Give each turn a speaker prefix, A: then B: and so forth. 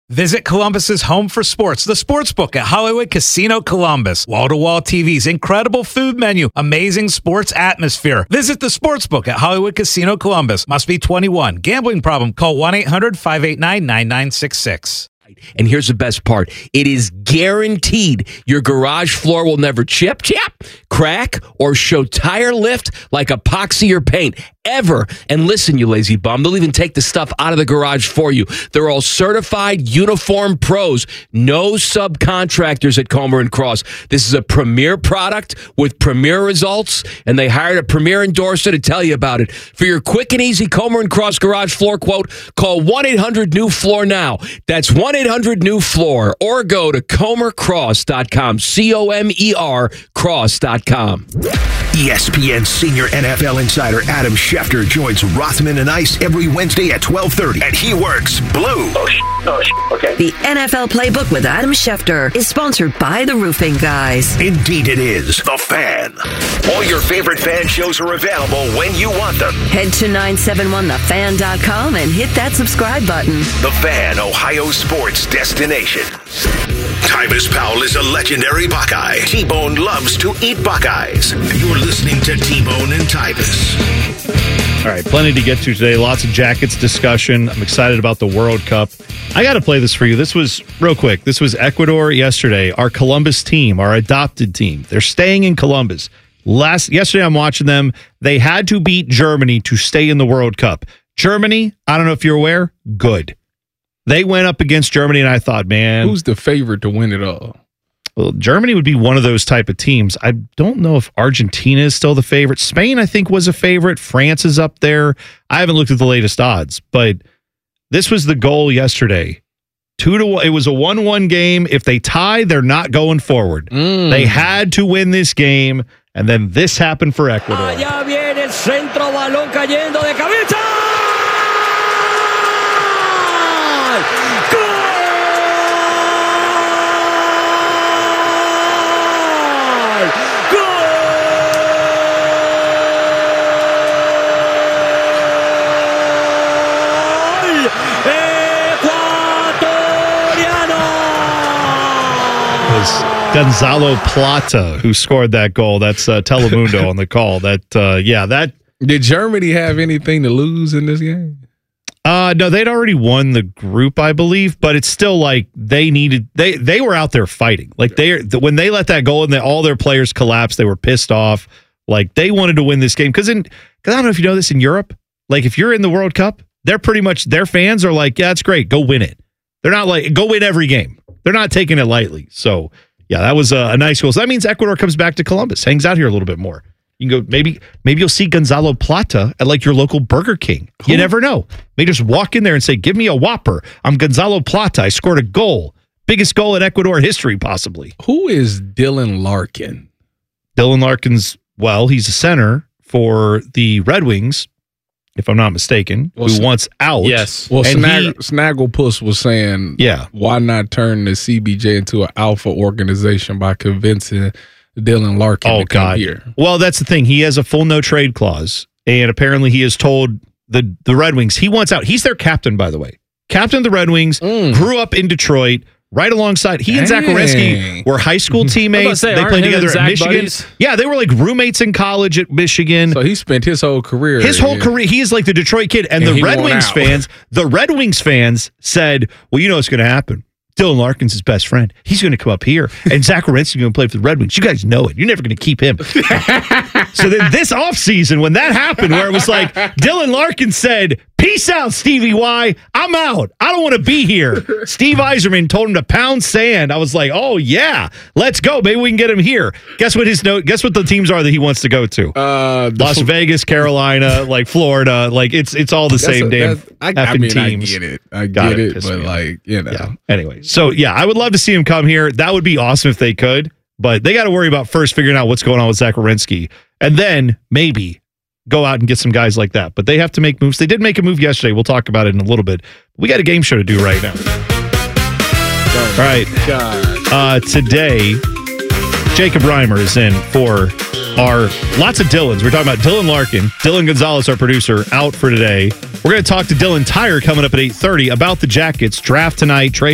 A: Visit Columbus's home for sports, the Sportsbook at Hollywood Casino Columbus. Wall-to-wall TVs, incredible food menu, amazing sports atmosphere. Visit the Sportsbook at Hollywood Casino Columbus. Must be 21. Gambling problem? Call 1-800-589-9966.
B: And here's the best part. It is guaranteed your garage floor will never chip, crack, or show tire lift like epoxy or paint. Ever. And listen, you lazy bum, they'll even take the stuff out of the garage for you. They're all certified uniform pros. No subcontractors at Comer & Cross. This is a premier product with premier results, and they hired a premier endorser to tell you about it. For your quick and easy Comer & Cross garage floor quote, call 1-800-NEW-FLOOR now. That's 1-800-NEW-FLOOR, or go to comercross.com, C-O-M-E-R cross.com.
C: ESPN senior NFL insider Adam Schefter joins Rothman and Ice every Wednesday at 12:30, and he works blue.
D: Okay.
E: The NFL Playbook with Adam Schefter is sponsored by the Roofing Guys.
C: Indeed it is. The Fan. All your favorite fan shows are available when you want them.
E: Head to 971thefan.com and hit that subscribe button.
C: The Fan, Ohio sports destination. Tyvis Powell is a legendary Buckeye. T-Bone loves to eat Buckeyes. You're listening to T-Bone and Tyvis.
F: All right, plenty to get to today. Lots of Jackets discussion. I'm excited about the World Cup. I got to play this for you. This was, real quick, this was Ecuador yesterday. Our Columbus team, our adopted team. They're staying in Columbus. Yesterday I'm watching them. They had to beat Germany to stay in the World Cup. Germany, I don't know if you're aware, good. They went up against Germany, and I thought, man.
G: Who's the favorite to win it all?
F: Well, Germany would be one of those type of teams. I don't know if Argentina is still the favorite. Spain, I think, was a favorite. France is up there. I haven't looked at the latest odds, but this was the goal yesterday. 2-1. It was a 1-1 game. If they tie, they're not going forward. They had to win this game, and then this happened for Ecuador.
H: Allá viene el centro, balón cayendo de cabeza.
F: Gonzalo Plata, who scored that goal. That's Telemundo on the call. That
G: Did Germany have anything to lose in this game?
F: No, they'd already won the group, I believe, but it's still like they were out there fighting. Like when they let that goal and all their players collapsed, they were pissed off. Like they wanted to win this game because I don't know if you know this in Europe. Like if you're in the World Cup, they're pretty much their fans are like, yeah, it's great, go win it. They're not like go win every game. They're not taking it lightly. So. Yeah, that was a nice goal. So that means Ecuador comes back to Columbus, hangs out here a little bit more. You can go, maybe you'll see Gonzalo Plata at like your local Burger King. Cool. You never know. They just walk in there and say, give me a Whopper. I'm Gonzalo Plata. I scored a goal. Biggest goal in Ecuador history, possibly.
G: Who is Dylan Larkin?
F: Dylan Larkin's, well, he's a center for the Red Wings, if I'm not mistaken, who wants out.
G: Yes. Well, Snagglepuss was saying, why not turn the CBJ into an alpha organization by convincing Dylan Larkin to come here?
F: Well, that's the thing. He has a full no-trade clause, and apparently he has told the Red Wings he wants out. He's their captain, by the way. Captain of the Red Wings, grew up in Detroit, right alongside. He and Zach Werenski were high school teammates. They played together at Michigan. Buddies? Yeah, they were like roommates in college at Michigan.
G: So he spent his whole career.
F: He is like the Detroit kid. And the Red Wings fans said, well, you know what's going to happen. Dylan Larkin's his best friend. He's going to come up here, and Zach Werenski's going to play for the Red Wings. You guys know it. You're never going to keep him. So then this offseason, when that happened, where it was like Dylan Larkin said, peace out, Stevie Y. I'm out. I don't want to be here. Steve Yzerman told him to pound sand. I was like, oh, yeah, let's go. Maybe we can get him here. Guess what the teams are that he wants to go to? Las Vegas, Carolina, like Florida. Like it's all the same damn teams.
G: I get it. I get it, but like, you know.
F: Yeah. Anyway, so yeah, I would love to see him come here. That would be awesome if they could. But they got to worry about first figuring out what's going on with Zach Werenski. And then maybe go out and get some guys like that. But they have to make moves. They did make a move yesterday. We'll talk about it in a little bit. We got a game show to do right now. All right. Today, Jacob Reimer is in for our lots of Dylans. We're talking about Dylan Larkin. Dylan Gonzalez, our producer, out for today. We're going to talk to Dylan Tyre coming up at 8:30 about the Jackets. Draft tonight. Trade